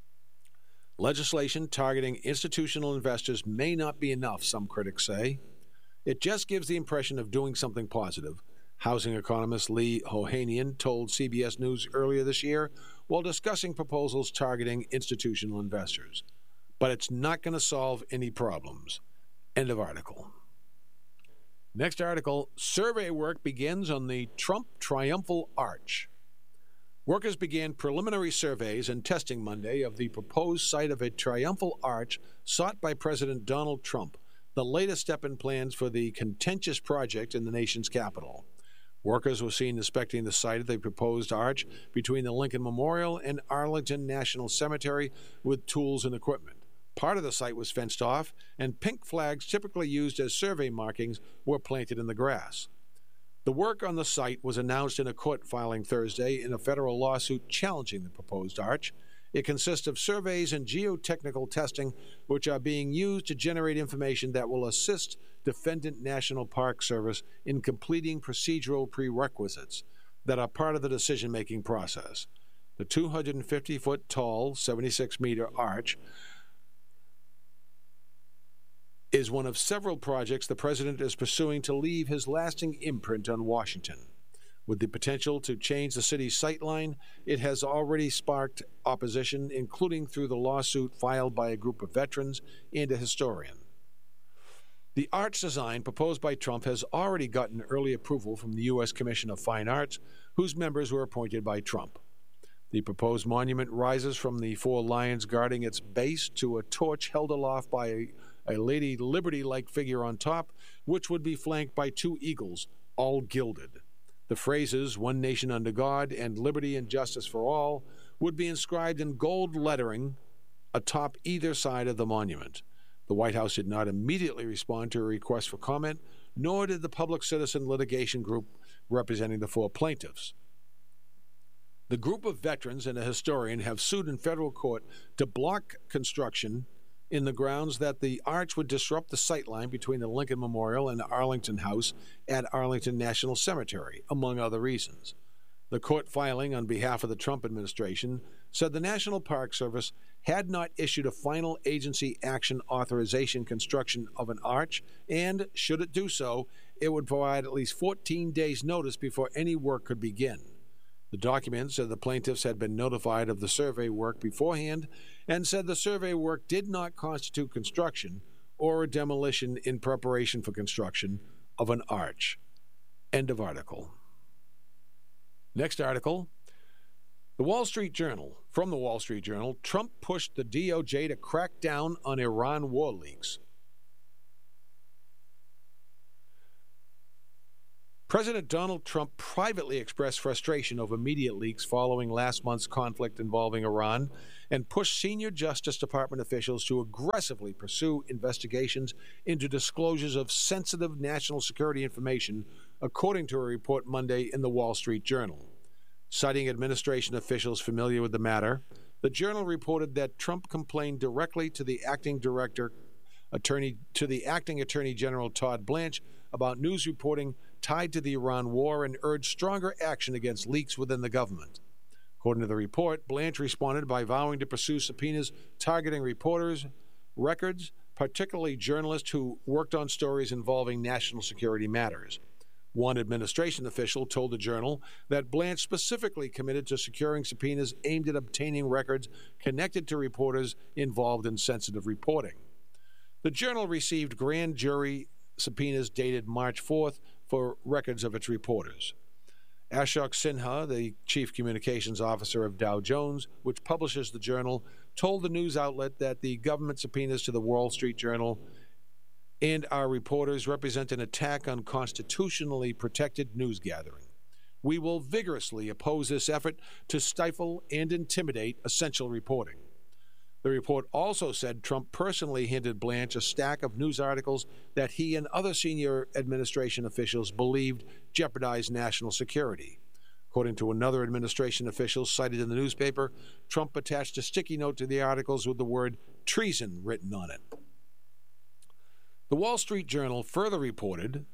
legislation targeting institutional investors may not be enough, some critics say. It just gives the impression of doing something positive, housing economist Lee Ohanian told C B S News earlier this year while discussing proposals targeting institutional investors. But it's not going to solve any problems. End of article. Next article, survey work begins on the Trump Triumphal Arch. Workers began preliminary surveys and testing Monday of the proposed site of a triumphal arch sought by President Donald Trump, the latest step in plans for the contentious project in the nation's capital. Workers were seen inspecting the site of the proposed arch between the Lincoln Memorial and Arlington National Cemetery with tools and equipment. Part of the site was fenced off, and pink flags typically used as survey markings were planted in the grass. The work on the site was announced in a court filing Thursday in a federal lawsuit challenging the proposed arch. It consists of surveys and geotechnical testing, which are being used to generate information that will assist Defendant National Park Service in completing procedural prerequisites that are part of the decision-making process. The two hundred fifty foot tall, seventy-six meter arch is one of several projects the president is pursuing to leave his lasting imprint on Washington. With the potential to change the city's sightline, it has already sparked opposition, including through the lawsuit filed by a group of veterans and a historian. The arch design proposed by Trump has already gotten early approval from the U S Commission of Fine Arts, whose members were appointed by Trump. The proposed monument rises from the four lions guarding its base to a torch held aloft by a, a Lady Liberty-like figure on top, which would be flanked by two eagles, all gilded. The phrases, "One Nation Under God" and "Liberty and Justice for All," would be inscribed in gold lettering atop either side of the monument. The White House did not immediately respond to a request for comment, nor did the Public Citizen Litigation Group representing the four plaintiffs. The group of veterans and a historian have sued in federal court to block construction in the grounds that the arch would disrupt the sightline between the Lincoln Memorial and the Arlington House at Arlington National Cemetery, among other reasons. The court filing on behalf of the Trump administration said the National Park Service had not issued a final agency action authorization construction of an arch, and, should it do so, it would provide at least fourteen days' notice before any work could begin. The document said the plaintiffs had been notified of the survey work beforehand and said the survey work did not constitute construction or demolition in preparation for construction of an arch. End of article. Next article, The Wall Street Journal. From the Wall Street Journal, Trump pushed the D O J to crack down on Iran war leaks. President Donald Trump privately expressed frustration over media leaks following last month's conflict involving Iran and pushed senior Justice Department officials to aggressively pursue investigations into disclosures of sensitive national security information, according to a report Monday in the Wall Street Journal. Citing administration officials familiar with the matter, the Journal reported that Trump complained directly to the acting director, attorney, to the acting Attorney General Todd Blanche about news reporting tied to the Iran war and urged stronger action against leaks within the government. According to the report, Blanche responded by vowing to pursue subpoenas targeting reporters' records, particularly journalists who worked on stories involving national security matters. One administration official told the Journal that Blanche specifically committed to securing subpoenas aimed at obtaining records connected to reporters involved in sensitive reporting. The Journal received grand jury subpoenas dated March fourth for records of its reporters. Ashok Sinha, the chief communications officer of Dow Jones, which publishes the Journal, told the news outlet that the government subpoenas to the Wall Street Journal and our reporters represent an attack on constitutionally protected news gathering. We will vigorously oppose this effort to stifle and intimidate essential reporting. The report also said Trump personally handed Blanche a stack of news articles that he and other senior administration officials believed jeopardized national security. According to another administration official cited in the newspaper, Trump attached a sticky note to the articles with the word treason written on it. The Wall Street Journal further reported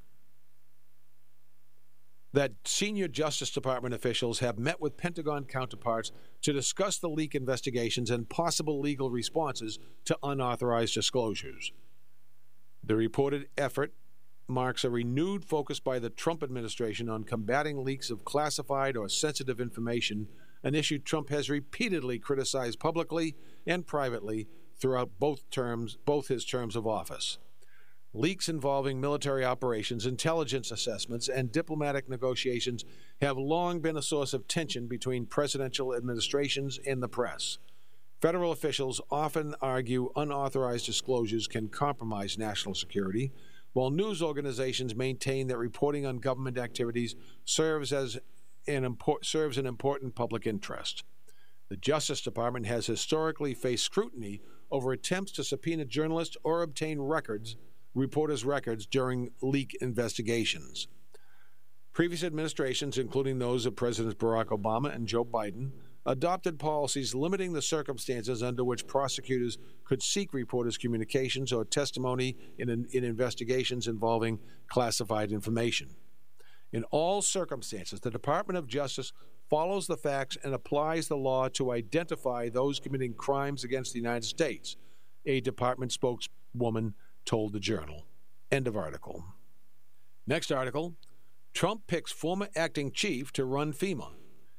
that senior Justice Department officials have met with Pentagon counterparts to discuss the leak investigations and possible legal responses to unauthorized disclosures. The reported effort marks a renewed focus by the Trump administration on combating leaks of classified or sensitive information, an issue Trump has repeatedly criticized publicly and privately throughout both terms, both his terms of office. Leaks involving military operations, intelligence assessments, and diplomatic negotiations have long been a source of tension between presidential administrations and the press. Federal officials often argue unauthorized disclosures can compromise national security, while news organizations maintain that reporting on government activities serves as an import, serves an important public interest. The Justice Department has historically faced scrutiny over attempts to subpoena journalists or obtain records reporters' records during leak investigations. Previous administrations, including those of Presidents Barack Obama and Joe Biden, adopted policies limiting the circumstances under which prosecutors could seek reporters' communications or testimony in, in investigations involving classified information. In all circumstances, the Department of Justice follows the facts and applies the law to identify those committing crimes against the United States, a department spokeswoman told the Journal. End of article. Next article, Trump picks former acting chief to run FEMA.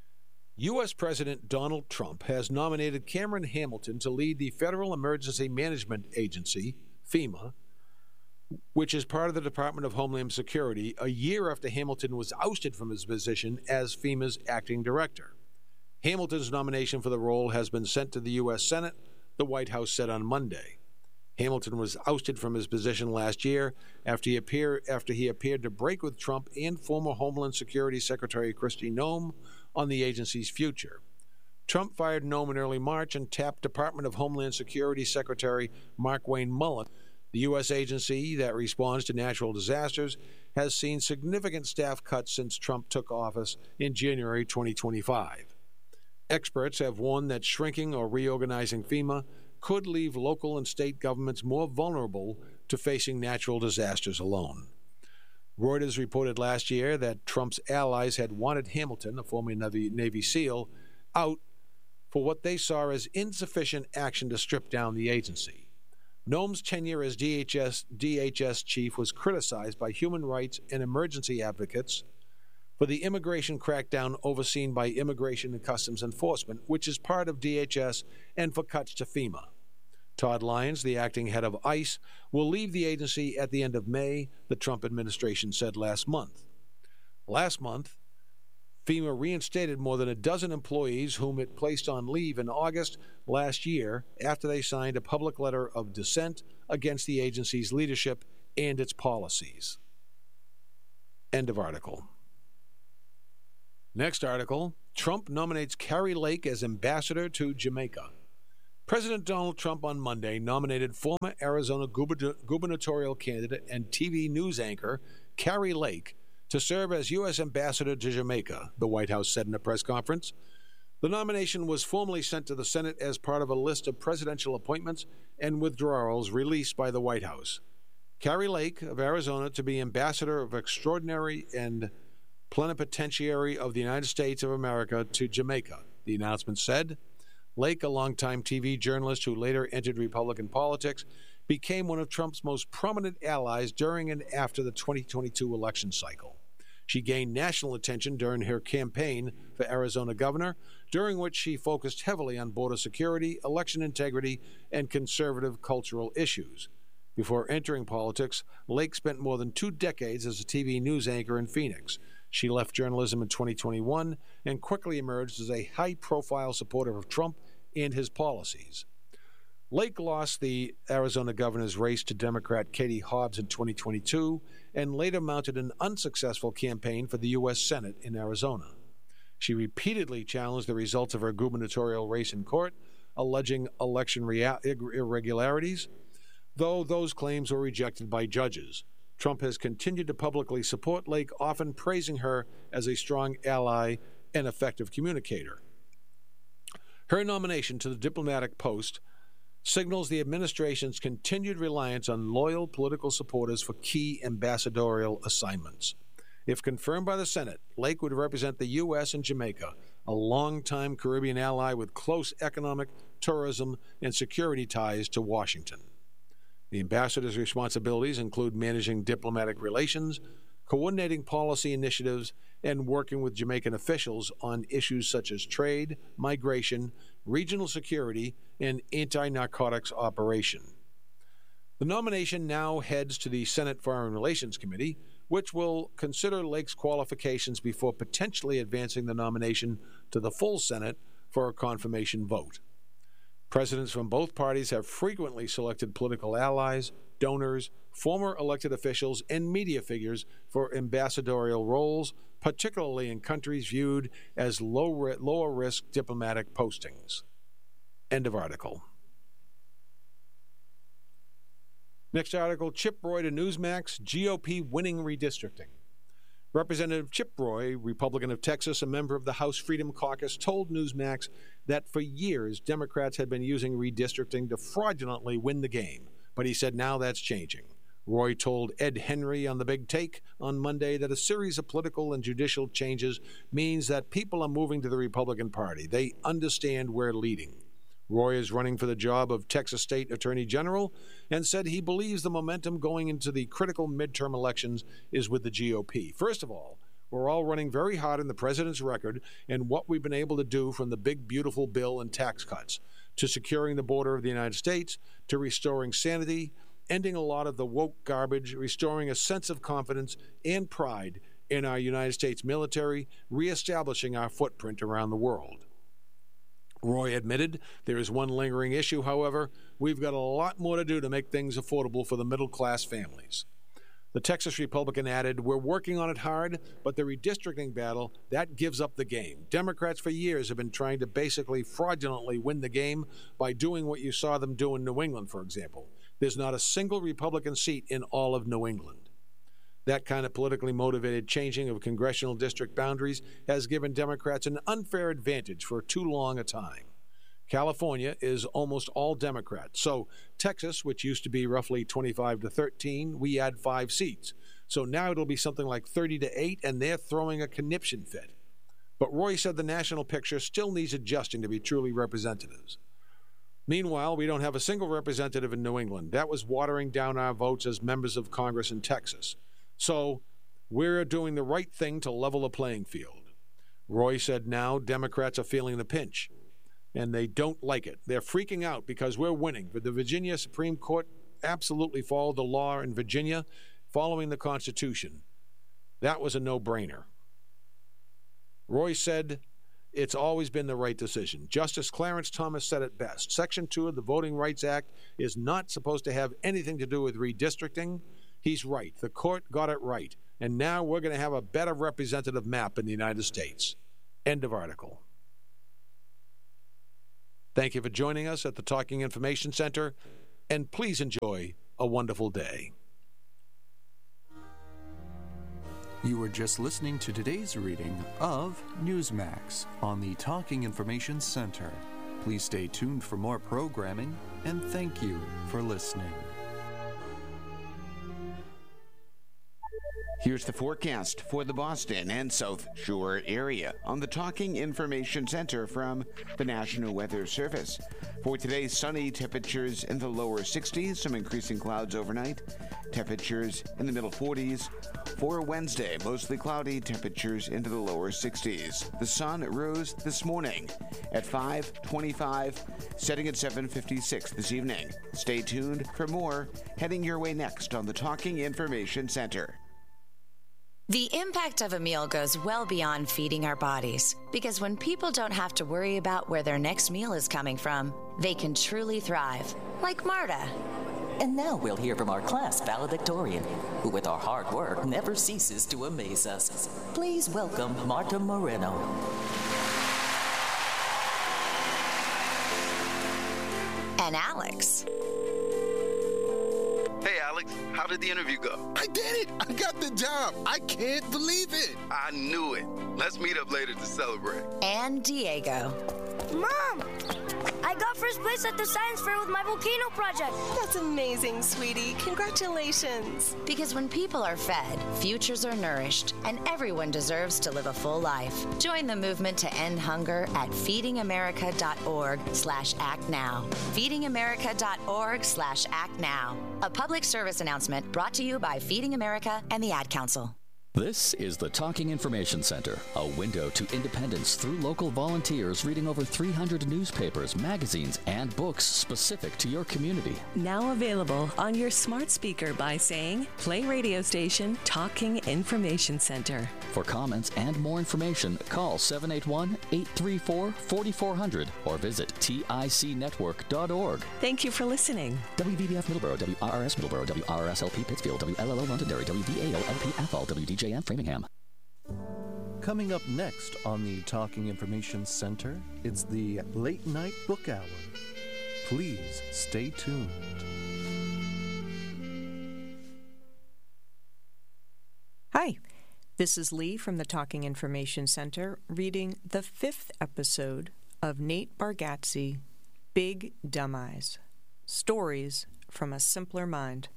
U S President Donald Trump has nominated Cameron Hamilton to lead the Federal Emergency Management Agency, FEMA, which is part of the Department of Homeland Security, a year after Hamilton was ousted from his position as FEMA's acting director. Hamilton's nomination for the role has been sent to the U S Senate, the White House said on Monday. Hamilton was ousted from his position last year after he, appear, after he appeared to break with Trump and former Homeland Security Secretary Kristi Noem on the agency's future. Trump fired Noem in early March and tapped Department of Homeland Security Secretary Markwayne Mullin. The U S agency that responds to natural disasters has seen significant staff cuts since Trump took office in January twenty twenty-five. Experts have warned that shrinking or reorganizing FEMA could leave local and state governments more vulnerable to facing natural disasters alone. Reuters reported last year that Trump's allies had wanted Hamilton, a former Navy, Navy SEAL, out for what they saw as insufficient action to strip down the agency. Noem's tenure as D H S, D H S chief was criticized by human rights and emergency advocates for the immigration crackdown overseen by Immigration and Customs Enforcement, which is part of D H S, and for cuts to FEMA. Todd Lyons, the acting head of ICE, will leave the agency at the end of May, the Trump administration said last month. Last month, FEMA reinstated more than a dozen employees whom it placed on leave in August last year after they signed a public letter of dissent against the agency's leadership and its policies. End of article. Next article, Trump nominates Kari Lake as ambassador to Jamaica. President Donald Trump on Monday nominated former Arizona gubernatorial candidate and T V news anchor Kari Lake to serve as U S ambassador to Jamaica, the White House said in a press conference. The nomination was formally sent to the Senate as part of a list of presidential appointments and withdrawals released by the White House. Kari Lake of Arizona to be ambassador of extraordinary and plenipotentiary of the United States of America to Jamaica, the announcement said. Lake, a longtime T V journalist who later entered Republican politics, became one of Trump's most prominent allies during and after the twenty twenty-two election cycle. She gained national attention during her campaign for Arizona governor, during which she focused heavily on border security, election integrity, and conservative cultural issues. Before entering politics, Lake spent more than two decades as a T V news anchor in Phoenix. She left journalism in twenty twenty-one and quickly emerged as a high-profile supporter of Trump and his policies. Lake lost the Arizona governor's race to Democrat Katie Hobbs in twenty twenty-two and later mounted an unsuccessful campaign for the U S Senate in Arizona. She repeatedly challenged the results of her gubernatorial race in court, alleging election rea- irregularities, though those claims were rejected by judges. Trump has continued to publicly support Lake, often praising her as a strong ally and effective communicator. Her nomination to the diplomatic post signals the administration's continued reliance on loyal political supporters for key ambassadorial assignments. If confirmed by the Senate, Lake would represent the U S and Jamaica, a longtime Caribbean ally with close economic, tourism, and security ties to Washington. The ambassador's responsibilities include managing diplomatic relations, coordinating policy initiatives, and working with Jamaican officials on issues such as trade, migration, regional security, and anti-narcotics operation. The nomination now heads to the Senate Foreign Relations Committee, which will consider Lake's qualifications before potentially advancing the nomination to the full Senate for a confirmation vote. Presidents from both parties have frequently selected political allies, donors, former elected officials, and media figures for ambassadorial roles, particularly in countries viewed as low, lower-risk diplomatic postings. End of article. Next article, Chip Roy to Newsmax, G O P winning redistricting. Representative Chip Roy, Republican of Texas, a member of the House Freedom Caucus, told Newsmax that for years Democrats had been using redistricting to fraudulently win the game, but he said now that's changing. Roy told Ed Henry on The Big Take on Monday that a series of political and judicial changes means that people are moving to the Republican Party. They understand we're leading. Roy is running for the job of Texas State Attorney General and said he believes the momentum going into the critical midterm elections is with the G O P. First of all, we're all running very hard in the president's record and what we've been able to do, from the big, beautiful bill and tax cuts to securing the border of the United States to restoring sanity, ending a lot of the woke garbage, restoring a sense of confidence and pride in our United States military, reestablishing our footprint around the world. Roy admitted there is one lingering issue, however. We've got a lot more to do to make things affordable for the middle-class families. The Texas Republican added, we're working on it hard, but the redistricting battle, that gives up the game. Democrats for years have been trying to basically fraudulently win the game by doing what you saw them do in New England, for example. There's not a single Republican seat in all of New England. That kind of politically motivated changing of congressional district boundaries has given Democrats an unfair advantage for too long a time. California is almost all Democrat. So Texas, which used to be roughly twenty-five to thirteen, we add five seats. So now it'll be something like thirty to eight, and they're throwing a conniption fit. But Roy said the national picture still needs adjusting to be truly representatives. Meanwhile, we don't have a single representative in New England. That was watering down our votes as members of Congress in Texas. So we're doing the right thing to level the playing field. Roy said now Democrats are feeling the pinch, and they don't like it. They're freaking out because we're winning. But the Virginia Supreme Court absolutely followed the law in Virginia, following the Constitution. That was a no-brainer. Roy said, "It's always been the right decision." Justice Clarence Thomas said it best. Section two of the Voting Rights Act is not supposed to have anything to do with redistricting. He's right. The court got it right. And now we're going to have a better representative map in the United States. End of article. Thank you for joining us at the Talking Information Center, and please enjoy a wonderful day. You were just listening to today's reading of Newsmax on the Talking Information Center. Please stay tuned for more programming, and thank you for listening. Here's the forecast for the Boston and South Shore area on the Talking Information Center from the National Weather Service. For today, sunny, temperatures in the lower sixties, some increasing clouds overnight, temperatures in the middle forties. For Wednesday, mostly cloudy, temperatures into the lower sixties. The sun rose this morning at five twenty-five, setting at seven fifty-six this evening. Stay tuned for more heading your way next on the Talking Information Center. The impact of a meal goes well beyond feeding our bodies, because when people don't have to worry about where their next meal is coming from, they can truly thrive, like Marta. And now we'll hear from our class valedictorian, who with our hard work never ceases to amaze us. Please welcome Marta Moreno. And Alex. Hey, Alex, how did the interview go? I did it! I got the job! I can't believe it! I knew it. Let's meet up later to celebrate. And Diego. Mom! I got first place at the science fair with my volcano project. That's amazing, sweetie. Congratulations. Because when people are fed, futures are nourished, and everyone deserves to live a full life. Join the movement to end hunger at feedingamerica.org slash act now. feedingamerica.org slash act now. A public service announcement brought to you by Feeding America and the Ad Council. This is the Talking Information Center, a window to independence through local volunteers reading over three hundred newspapers, magazines, and books specific to your community. Now available on your smart speaker by saying, play radio station Talking Information Center. For comments and more information, call seven eight one, eight three four, four four zero zero or visit T I C network dot org. Thank you for listening. W V B F Middleborough, W R R S Middleborough, W R R S L P Pittsfield, W L L O Londonderry, W V A O L P Athol, W D J M Framingham. Coming up next on the Talking Information Center, it's the Late Night Book Hour. Please stay tuned. Hi, this is Lee from the Talking Information Center reading the fifth episode of Nate Bargatze, Big Dumb Eyes, Stories from a Simpler Mind.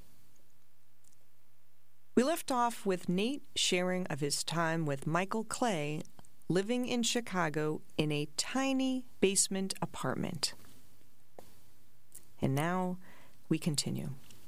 We left off with Nate sharing of his time with Michael Clay living in Chicago in a tiny basement apartment. And now we continue.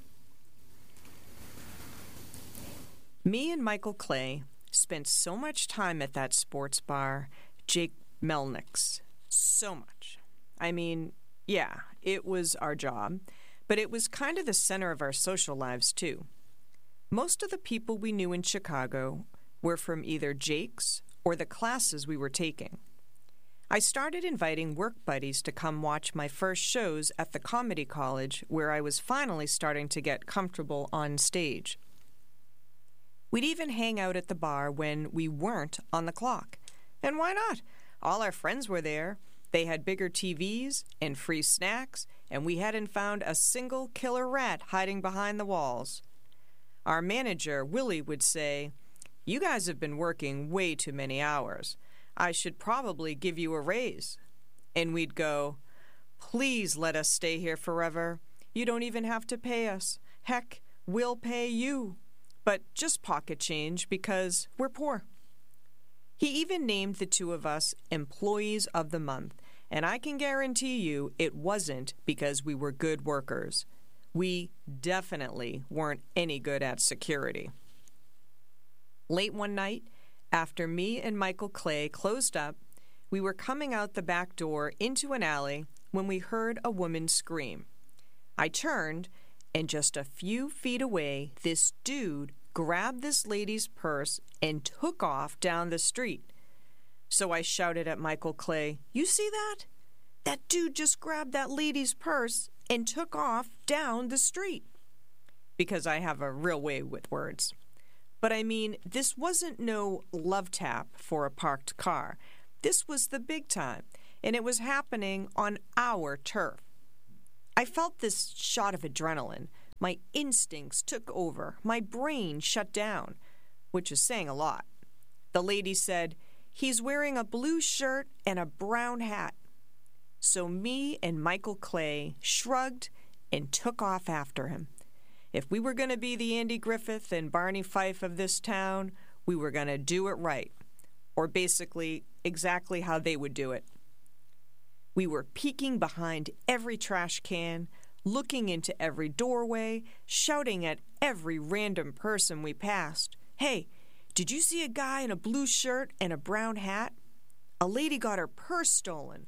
Me and Michael Clay spent so much time at that sports bar, Jake Melnick's. So much. I mean, yeah, it was our job, but it was kind of the center of our social lives, too. Most of the people we knew in Chicago were from either Jake's or the classes we were taking. I started inviting work buddies to come watch my first shows at the comedy college, where I was finally starting to get comfortable on stage. We'd even hang out at the bar when we weren't on the clock. And why not? All our friends were there. They had bigger T Vs and free snacks, and we hadn't found a single killer rat hiding behind the walls. Our manager, Willie, would say, "You guys have been working way too many hours. I should probably give you a raise." And we'd go, "Please let us stay here forever. You don't even have to pay us. Heck, we'll pay you. But just pocket change because we're poor." He even named the two of us Employees of the Month, and I can guarantee you it wasn't because we were good workers. We definitely weren't any good at security. Late one night, after me and Michael Clay closed up, we were coming out the back door into an alley when we heard a woman scream. I turned, and just a few feet away, this dude grabbed this lady's purse and took off down the street. So I shouted at Michael Clay, "You see that? That dude just grabbed that lady's purse and took off down the street." Because I have a real way with words. But I mean, this wasn't no love tap for a parked car. This was the big time, and it was happening on our turf. I felt this shot of adrenaline. My instincts took over. My brain shut down, which is saying a lot. The lady said, "He's wearing a blue shirt and a brown hat." So me and Michael Clay shrugged and took off after him. If we were going to be the Andy Griffith and Barney Fife of this town, we were going to do it right, or basically exactly how they would do it. We were peeking behind every trash can, looking into every doorway, shouting at every random person we passed, "Hey, did you see a guy in a blue shirt and a brown hat? A lady got her purse stolen.